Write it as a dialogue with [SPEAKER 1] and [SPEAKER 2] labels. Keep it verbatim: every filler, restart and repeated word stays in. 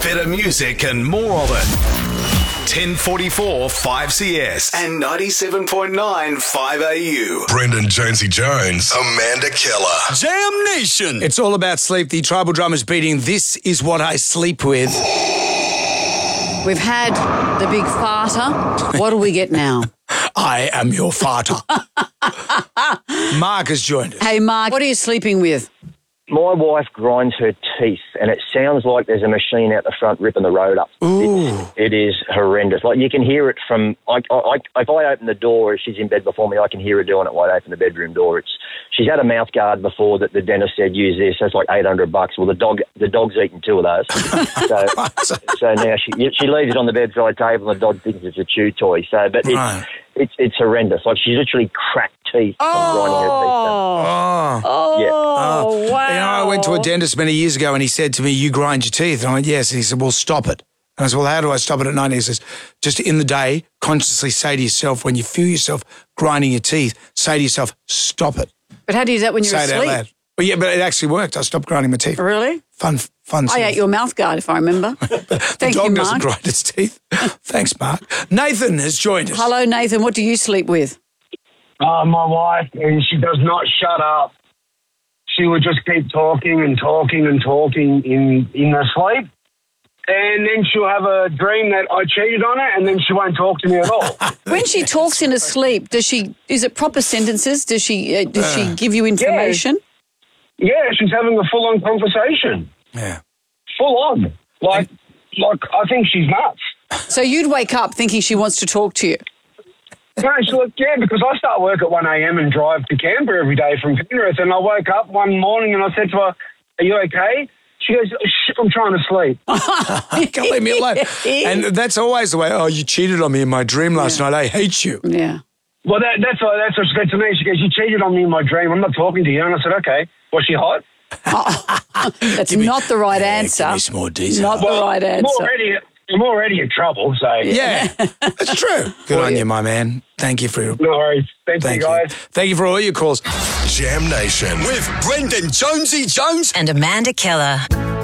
[SPEAKER 1] Better music and more of it. ten forty-four five C S and ninety-seven point nine five A U.
[SPEAKER 2] Brendan Jonesy Jones, Amanda Keller.
[SPEAKER 3] Jam Nation.
[SPEAKER 4] It's all about sleep. The Tribal Drummers beating This Is What I Sleep With.
[SPEAKER 5] We've had the big farter. What do we get now?
[SPEAKER 4] I am your farter. Mark has joined us.
[SPEAKER 5] Hey, Mark, what are you sleeping with?
[SPEAKER 6] My wife grinds her teeth, and it sounds like there's a machine out the front ripping the road up.
[SPEAKER 4] Ooh.
[SPEAKER 6] It's, it is horrendous. Like, you can hear it from... I, I, if I open the door, if she's in bed before me, I can hear her doing it while I open the bedroom door. It's She's had a mouth guard before that the dentist said, use this. That's like eight hundred bucks. Well, the dog, the dog's eaten two of those. so, so now she she leaves it on the bedside table, and the dog thinks it's a chew toy. So, But it's,
[SPEAKER 4] Right.
[SPEAKER 6] it's, it's horrendous. Like, she's literally cracked teeth from grinding her teeth.
[SPEAKER 4] Oh.
[SPEAKER 5] Oh,
[SPEAKER 6] Yeah.
[SPEAKER 5] wow.
[SPEAKER 4] You know, I went to a dentist many years ago and he said to me, you grind your teeth. And I went, yes. And he said, well, stop it. And I said, well, how do I stop it at night? And he says, just in the day, consciously say to yourself, when you feel yourself grinding your teeth, say to yourself, stop it.
[SPEAKER 5] But how do you do that when you're
[SPEAKER 4] Say it out
[SPEAKER 5] asleep?
[SPEAKER 4] loud. Well, yeah, but it actually worked. I stopped grinding my teeth.
[SPEAKER 5] Really?
[SPEAKER 4] Fun, fun.
[SPEAKER 5] I
[SPEAKER 4] sort
[SPEAKER 5] ate
[SPEAKER 4] of-
[SPEAKER 5] your mouth guard, if I remember.
[SPEAKER 4] The
[SPEAKER 5] Thank
[SPEAKER 4] dog
[SPEAKER 5] you,
[SPEAKER 4] doesn't
[SPEAKER 5] Mark.
[SPEAKER 4] grind its teeth. Thanks, Mark. Nathan has joined us.
[SPEAKER 5] Hello, Nathan. What do you sleep with?
[SPEAKER 7] Uh, my wife, and she does not shut up. She would just keep talking and talking and talking in, in her sleep. And then she'll have a dream that I cheated on her, and then she won't talk to me at all.
[SPEAKER 5] When she talks in her sleep, does she? Is it proper sentences? Does she? Uh, does she give you information?
[SPEAKER 7] Yeah, she's having a full-on conversation.
[SPEAKER 4] Yeah.
[SPEAKER 7] Full on. Like, like I think she's nuts.
[SPEAKER 5] So you'd wake up thinking she wants to talk to you.
[SPEAKER 7] No, she's like, yeah, because I start work at one a.m. and drive to Canberra every day from Penrith, and I woke up one morning and I said to her, are you okay? She goes, shit, I'm trying to sleep.
[SPEAKER 4] You can't leave me alone. And that's always the way, oh, you cheated on me in my dream last
[SPEAKER 5] Yeah.
[SPEAKER 4] night. I hate you.
[SPEAKER 5] Yeah.
[SPEAKER 7] Well, that, that's, what, that's what she said to me. She goes, you cheated on me in my dream. I'm not talking to you. And I said, okay. Was she hot?
[SPEAKER 5] That's not the right answer.
[SPEAKER 4] Give me some more detail.
[SPEAKER 5] Not the right
[SPEAKER 7] I'm
[SPEAKER 5] answer.
[SPEAKER 7] already, I'm already in trouble, so...
[SPEAKER 4] Yeah, that's true. Good on you, my man. Thank you for your...
[SPEAKER 7] No worries. Thank,
[SPEAKER 4] Thank
[SPEAKER 7] you,
[SPEAKER 4] you.
[SPEAKER 7] guys.
[SPEAKER 4] Thank you for all your calls.
[SPEAKER 2] Jam Nation.
[SPEAKER 3] With Brendan Jonesy Jones
[SPEAKER 8] and Amanda Keller.